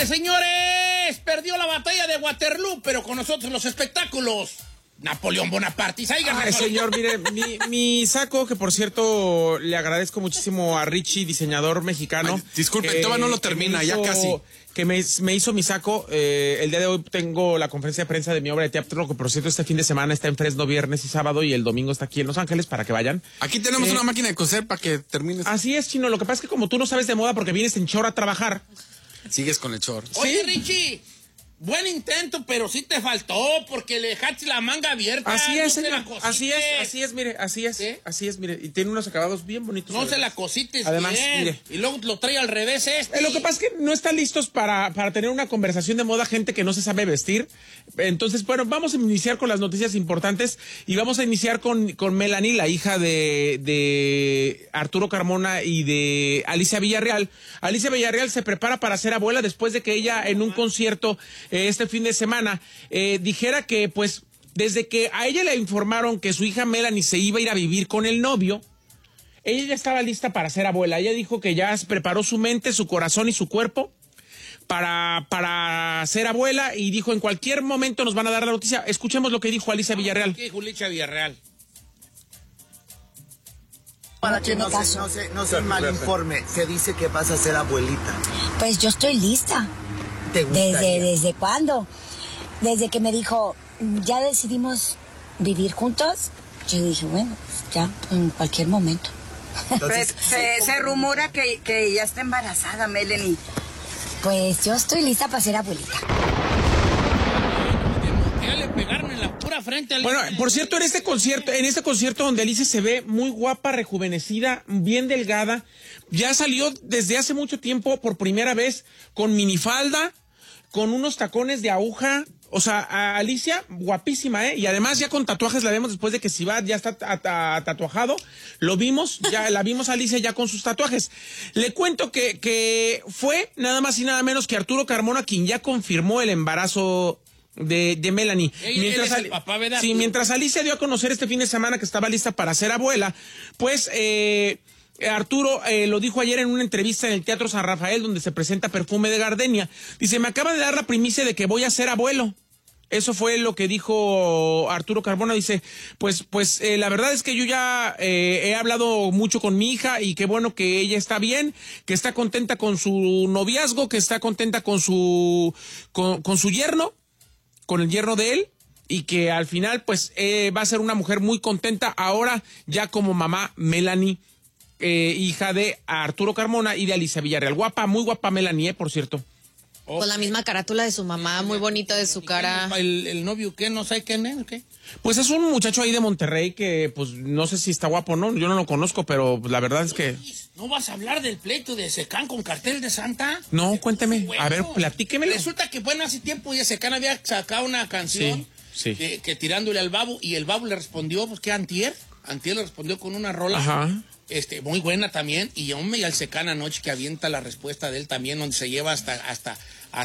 Órale, señores, perdió la batalla de Waterloo, pero con nosotros los espectáculos. Napoleón Bonaparte. Ay, señor, mire, mi saco, que por cierto le agradezco muchísimo a Richie, diseñador mexicano. Ay, disculpe, todavía no lo termina, ya casi. Que me hizo mi saco. El día de hoy tengo la conferencia de prensa de mi obra de teatro, que por cierto este fin de semana está en Fresno, viernes y sábado, y el domingo está aquí en Los Ángeles para que vayan. Aquí tenemos una máquina de coser para que termines. Así es, Chino. Lo que pasa es que como tú no sabes de moda porque vienes en short a trabajar. Sigues con el short. Oye, Richie, buen intento, pero sí te faltó porque le dejaste la manga abierta. Así es, no señor. Así es, mire, así es. ¿Sí? Así es, mire. Y tiene unos acabados bien bonitos. No se la cosites además, bien. Mire. Y luego lo trae al revés Lo que pasa es que no están listos para tener una conversación de moda gente que no se sabe vestir. Entonces, bueno, vamos a iniciar con las noticias importantes y vamos a iniciar con Melanie, la hija de Arturo Carmona y de Alicia Villarreal. Alicia Villarreal se prepara para ser abuela después de que ella en un concierto este fin de semana dijera que pues desde que a ella le informaron que su hija Melanie se iba a ir a vivir con el novio, ella ya estaba lista para ser abuela. Ella dijo que ya preparó su mente, su corazón y su cuerpo para ser abuela y dijo en cualquier momento nos van a dar la noticia. Escuchemos lo que dijo Alicia Villarreal. ¿Qué dijo Alicia Villarreal? Para que no se malinforme, se dice que vas a ser abuelita. Pues yo estoy lista. ¿Te gustaría? ¿Desde cuándo? Desde que me dijo, ya decidimos vivir juntos. Yo dije, bueno, pues ya, en cualquier momento. Entonces, Se rumora que ya está embarazada, Melanie. Pues yo estoy lista para ser abuelita. Ya le pegaron en la pura frente al... Bueno, por cierto, en este concierto donde Alicia se ve muy guapa, rejuvenecida, bien delgada, ya salió desde hace mucho tiempo por primera vez con minifalda, con unos tacones de aguja. O sea, a Alicia, guapísima, ¿eh? Y además ya con tatuajes la vemos después de que Sibat ya está tatuajado. Lo vimos, ya la vimos a Alicia ya con sus tatuajes. Le cuento que fue nada más y nada menos que Arturo Carmona quien ya confirmó el embarazo de Melanie. Mientras el papá, ¿verdad? Sí, mientras Alicia dio a conocer este fin de semana que estaba lista para ser abuela, pues Arturo lo dijo ayer en una entrevista en el Teatro San Rafael donde se presenta Perfume de Gardenia. Dice, me acaba de dar la primicia de que voy a ser abuelo. Eso fue lo que dijo Arturo Carmona. Dice, pues la verdad es que yo ya he hablado mucho con mi hija y qué bueno que ella está bien, que está contenta con su noviazgo, que está contenta con su yerno, con el yerno de él, y que al final pues va a ser una mujer muy contenta ahora ya como mamá Melanie, hija de Arturo Carmona y de Alicia Villarreal. Guapa, muy guapa Melanie, por cierto. Con la misma carátula de su mamá, muy bonita de su cara. ¿El novio qué? ¿No sabe quién es? ¿Qué? Pues es un muchacho ahí de Monterrey que, pues, no sé si está guapo o no. Yo no lo conozco, pero pues, la verdad es que... ¿No vas a hablar del pleito de Secán con Cartel de Santa? No, cuénteme. Bueno, a ver, platíquemelo. Resulta que, bueno, hace tiempo ya Secán había sacado una canción Sí. Que tirándole al Babo, y el Babo le respondió, pues, ¿qué? Antier le respondió con una rola. Ajá. Muy buena también, y hombre, y al Secán anoche que avienta la respuesta de él también, donde se lleva hasta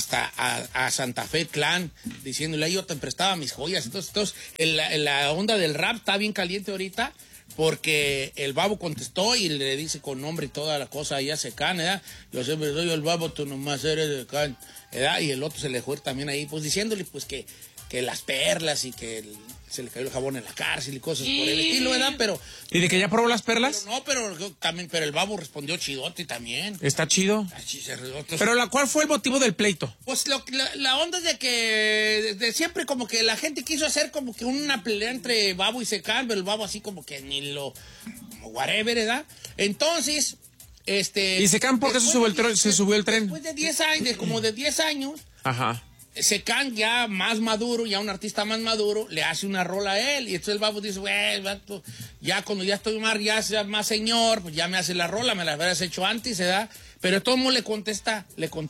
a Santa Fe Clan, diciéndole, yo te prestaba mis joyas. Entonces la onda del rap está bien caliente ahorita, porque el Babo contestó y le dice con nombre y toda la cosa ahí a Secán, ¿verdad? Yo siempre soy el Babo, tú nomás eres Secán, ¿verdad? Y el otro se le fue también ahí, pues diciéndole pues que las perlas y que se le cayó el jabón en la cárcel y cosas por el estilo, ¿verdad? Pero... ¿Y de que ya probó las perlas? Pero el Babo respondió chidote también. Está chido. Pero ¿cuál fue el motivo del pleito? Pues la onda es de que de siempre como que la gente quiso hacer como que una pelea entre Babo y Secán, pero el Babo así como que ni lo... como whatever, ¿verdad? Entonces, ¿Y Secán por qué se subió el tren? Después de 10 años, como de 10 años... Ajá. Secán ya más maduro, ya un artista más maduro, le hace una rola a él, y entonces el Babo dice, güey, ya cuando ya estoy más señor, pues ya me hace la rola, me la habrías hecho antes, ¿verdad? Pero todo el mundo le contesta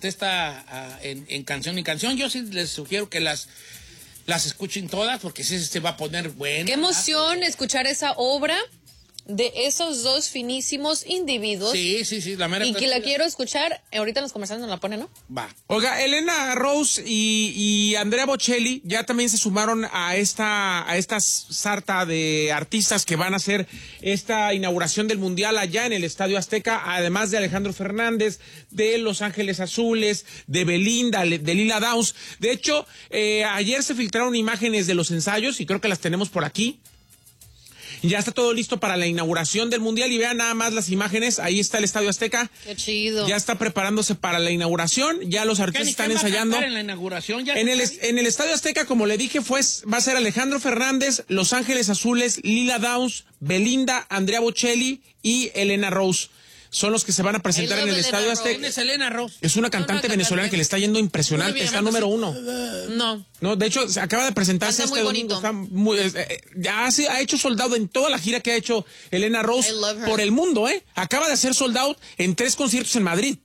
en canción y canción. Yo sí les sugiero que las escuchen todas, porque sí se va a poner bueno. Qué emoción escuchar esa obra. de esos dos finísimos individuos. Sí, la mera. Y que la quiero escuchar, ahorita en los comerciales nos la pone, ¿no? Va. Oiga, Elena Rose y Andrea Bocelli ya también se sumaron a esta sarta de artistas que van a hacer esta inauguración del Mundial allá en el Estadio Azteca, además de Alejandro Fernández, de Los Ángeles Azules, de Belinda, de Lila Downs. De hecho, ayer se filtraron imágenes de los ensayos y creo que las tenemos por aquí. Ya está todo listo para la inauguración del Mundial y vean nada más las imágenes. Ahí está el Estadio Azteca. Qué chido. Ya está preparándose para la inauguración. Ya los artistas están ensayando. En la inauguración ya en el Estadio Azteca, como le dije, va a ser Alejandro Fernández, Los Ángeles Azules, Lila Downs, Belinda, Andrea Bocelli y Elena Rose. Son los que se van a presentar en el Estadio Azteca. ¿Quién es Elena Rose? Es una cantante venezolana que le está yendo impresionante. Está número 1. No, de hecho, se acaba de presentarse Canta este muy domingo. bonito. Ya ha hecho sold out en toda la gira que ha hecho Elena Rose por el mundo, ¿eh? Acaba de hacer sold out en 3 conciertos en Madrid.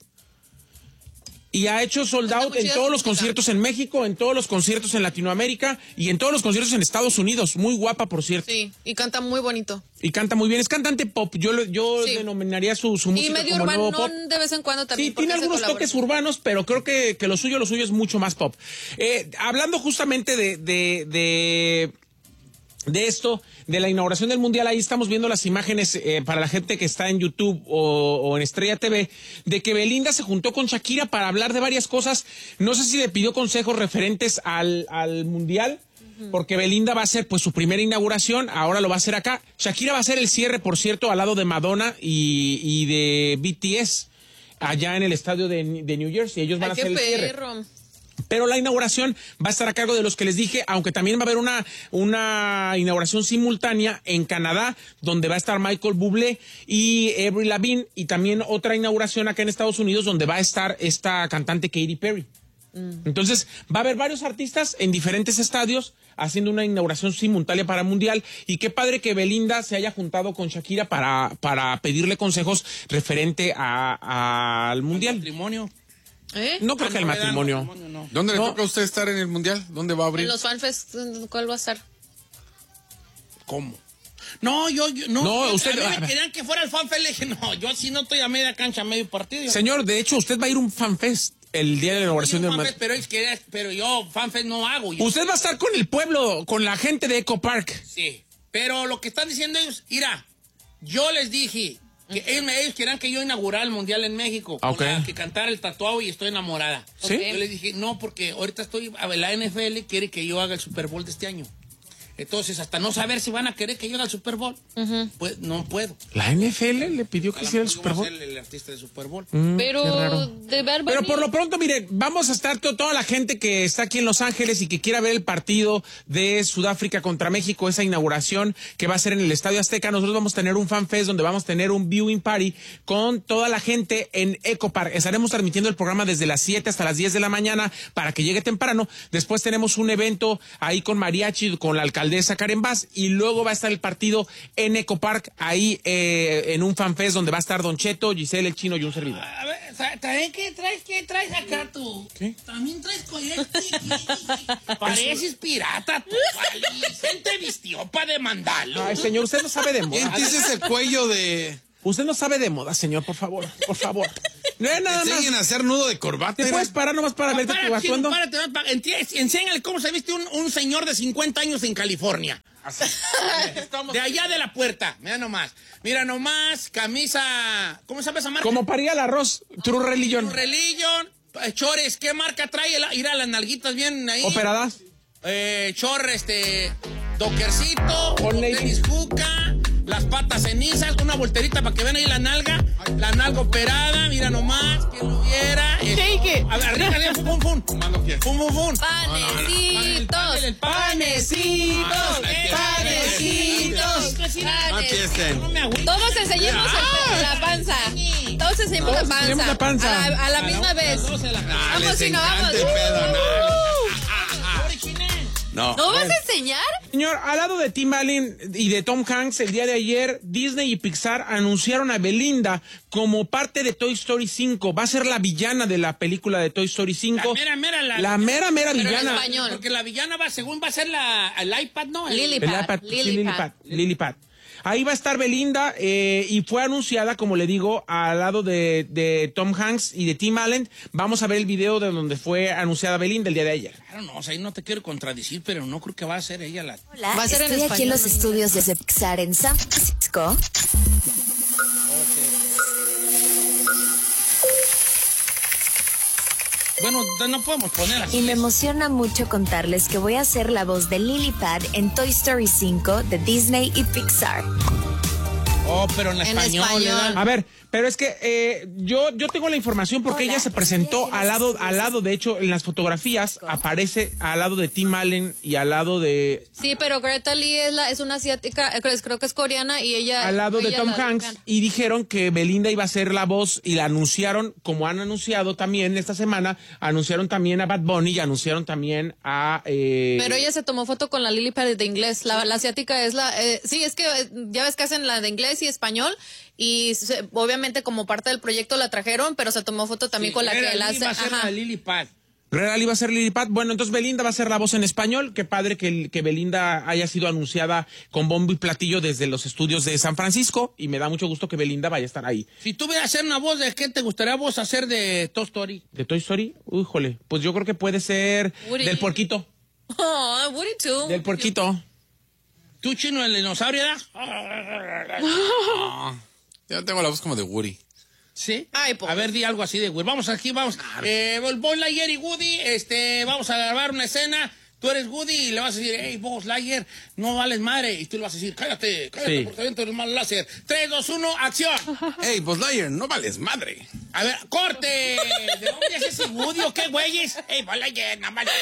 Y ha hecho sold out en todos los conciertos en México, en todos los conciertos en Latinoamérica y en todos los conciertos en Estados Unidos. Muy guapa, por cierto. Sí, y canta muy bonito. Y canta muy bien. Es cantante pop. Yo denominaría su música y medio como urbano nuevo pop. de vez en cuando también. Sí, tiene algunos toques urbanos, pero creo que lo suyo es mucho más pop. Hablando justamente de esto, de la inauguración del Mundial, ahí estamos viendo las imágenes para la gente que está en YouTube o en Estrella TV, de que Belinda se juntó con Shakira para hablar de varias cosas. No sé si le pidió consejos referentes al Mundial, porque Belinda va a hacer pues su primera inauguración, ahora lo va a hacer acá. Shakira va a hacer el cierre, por cierto, al lado de Madonna y de BTS, allá en el estadio de New Jersey. Ellos van a hacer el cierre. Pero la inauguración va a estar a cargo de los que les dije, aunque también va a haber una inauguración simultánea en Canadá, donde va a estar Michael Bublé y Avril Lavigne, y también otra inauguración acá en Estados Unidos, donde va a estar esta cantante Katy Perry. Entonces, va a haber varios artistas en diferentes estadios haciendo una inauguración simultánea para el Mundial, y qué padre que Belinda se haya juntado con Shakira para pedirle consejos referente al Mundial. Matrimonio. No creo que el matrimonio. No. ¿Dónde le toca a usted estar en el Mundial? ¿Dónde va a abrir? En los FanFest, ¿cuál va a estar? ¿Cómo? No, usted a mí me querían que fuera el FanFest, le dije, no, yo así no estoy a media cancha, a medio partido. Señor, de hecho, usted va a ir a un FanFest el día de la inauguración del FanFest, pero yo FanFest no hago. Usted va a estar con el pueblo, con la gente de Eco Park. Sí, pero lo que están diciendo ellos, mira, yo les dije que ellos querían que yo inaugurara el Mundial en México, que cantara el tatuado y estoy enamorada. ¿Sí? Yo les dije, no, porque ahorita la NFL quiere que yo haga el Super Bowl de este año. Entonces, hasta no saber si van a querer que yo haga el Super Bowl, pues no puedo. ¿La NFL le pidió que hiciera el Super Bowl? Yo voy a ser el artista del Super Bowl. Pero Pero por lo pronto, mire, vamos a estar toda la gente que está aquí en Los Ángeles y que quiera ver el partido de Sudáfrica contra México, esa inauguración que va a ser en el Estadio Azteca. Nosotros vamos a tener un FanFest donde vamos a tener un viewing party con toda la gente en Eco Park. Estaremos transmitiendo el programa desde las 7 hasta las 10 de la mañana para que llegue temprano. Después tenemos un evento ahí con mariachi, con la alcaldesa Karen Bass, y luego va a estar el partido en Eco Park, ahí en un FanFest donde va a estar Don Cheto, Giselle, el Chino y un servidor. A ver, ¿también qué traes acá tú? ¿Qué? También traes coyote. Pareces pirata, tú. ¿Quién te vistió para demandarlo? Ay, señor, usted no sabe de moda. Ese es el cuello de... Usted no sabe de moda, señor, por favor, por favor. No es nada más. Enseñen a hacer nudo de corbata. ¿Te puedes parar nomás para verte tu atuendo? Enséñale cómo se viste un señor de 50 años en California. De allá de la puerta, mira nomás, camisa, ¿cómo se llama esa marca? Como para ir al arroz, True Religion. True Religion, chores, ¿qué marca trae? Ir a las nalguitas bien ahí. ¿Operadas? Dockercito, tenis Juca, las patas cenizas, una volterita para que vean ahí la nalga operada, mira nomás, quien lo viera. Shake it. A ver, arriba, fum. Fum. Panecitos. No me agüito. Todos enseñemos la panza. Todos enseñemos la panza. A la misma vez. Vamos, si no, vamos. No. ¿No vas a enseñar? Señor, al lado de Tim Allen y de Tom Hanks, el día de ayer, Disney y Pixar anunciaron a Belinda como parte de Toy Story 5. Va a ser la villana de la película de Toy Story 5. La mera Pero villana. en español. Porque la villana según va a ser el iPad, ¿no? Lilipad. Ahí va a estar Belinda y fue anunciada, como le digo, al lado de Tom Hanks y de Tim Allen. Vamos a ver el video de donde fue anunciada Belinda el día de ayer. Claro, no, o sea, no te quiero contradecir, pero no creo que va a ser ella la... Hola, Va a ser en estoy aquí en español, los estudios desde Pixar en San Francisco. Bueno, no podemos poner así. Y me emociona mucho contarles que voy a ser la voz de Lily Pad en Toy Story 5 de Disney y Pixar. Oh, pero en español. ¿Verdad? A ver, pero es que yo tengo la información porque Hola, ella se presentó estoy aquí en al lado, de hecho, en las fotografías aparece al lado de Tim Allen y al lado de... Sí, pero Greta Lee es una asiática, creo que es coreana y ella... al lado de ella Tom la Hanks americana. y dijeron que Belinda iba a ser la voz y la anunciaron, como han anunciado también esta semana, anunciaron también a Bad Bunny y anunciaron también a... Pero ella se tomó foto con la Lily Pad de inglés, la asiática es la... sí, es que ya ves que hacen la de inglés y español y obviamente como parte del proyecto la trajeron, pero se tomó foto también con la que la hace... Va a ser ajá. la Lily Pad. Real iba a ser Lily Pad. Bueno, entonces Belinda va a ser la voz en español. Qué padre que Belinda haya sido anunciada con bombo y platillo desde los estudios de San Francisco. Y me da mucho gusto que Belinda vaya a estar ahí. Si tú hubieras hacer una voz, ¿de qué te gustaría vos hacer de Toy Story? ¿De Toy Story? Híjole, pues yo creo que puede ser Woody. del puerquito. Oh, Woody too. Del puerquito. ¿Tú, Chino, el dinosaurio, era? Yo tengo la voz como de Woody. Sí. Ay, pobre. A ver, di algo así de Woody. Vamos aquí, vamos. Buzz Lightyear y Woody, vamos a grabar una escena. Tú eres Woody y le vas a decir, hey, Buzz Lightyear, no vales madre. Y tú le vas a decir, cállate, Sí. porque dentro del mal láser. 3, 2, 1, acción. Hey, Buzz Lightyear, no vales madre. A ver, corte. ¿De dónde es ese Woody o qué güeyes? Hey, Buzz Lightyear, nada más.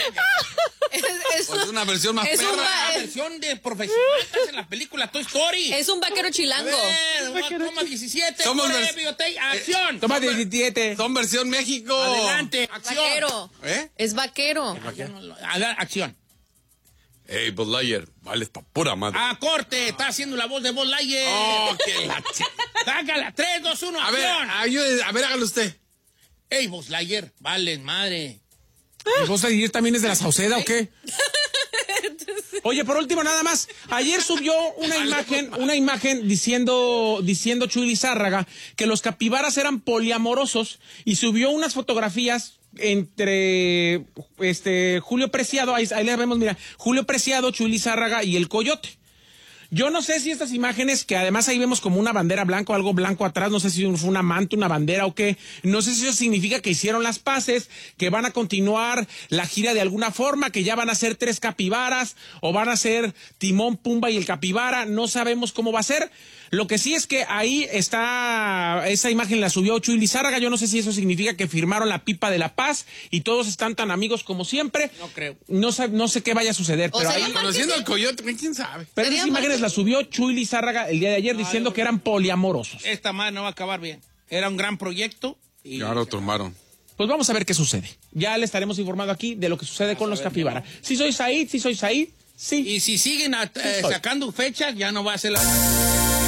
Es Pues una versión más es un perra. La versión de profesionales en la película Toy Story. Es un vaquero A chilango. ver, toma 17. Somos acción. Toma 17. Son versión México. Adelante, acción. Vaquero. ¿Eh? Es vaquero. A ver, acción. Hey, Buzz Lightyear, vales pa' pura madre. A corte, está haciendo la voz de Buzz Lightyear. Oh, qué la Hágala, 3, 2, 1, A ver, acción. a ver, hágalo usted. Ey, Buzz Lightyear, vale, madre. ¿Y vos ayer también es de la Sauceda o qué? Oye, por último, nada más. Ayer subió una imagen diciendo Chuy Lizárraga que los capibaras eran poliamorosos y subió unas fotografías entre Julio Preciado, ahí le vemos, mira, Julio Preciado, Chuy Lizárraga y el Coyote. Yo no sé si estas imágenes, que además ahí vemos como una bandera blanca o algo blanco atrás, no sé si fue una manta, una bandera o qué, no sé si eso significa que hicieron las paces, que van a continuar la gira de alguna forma, que ya van a ser 3 capibaras, o van a ser Timón, Pumba y el capibara, no sabemos cómo va a ser. Lo que sí es que ahí está, esa imagen la subió Chuy Lizárraga, yo no sé si eso significa que firmaron la pipa de la paz y todos están tan amigos como siempre. No creo. No sé qué vaya a suceder, O pero sea, ahí... Conociendo al Coyote, ¿quién sabe? Pero esas imágenes las subió Chuy Lizárraga el día de ayer diciendo que eran poliamorosos. Esta madre no va a acabar bien. Era un gran proyecto. Y Ya lo tomaron. Pues vamos a ver qué sucede. Ya le estaremos informando aquí de lo que sucede con los capibara. Si soy Said, sí. Y si siguen sacando fechas, ya no va a ser la...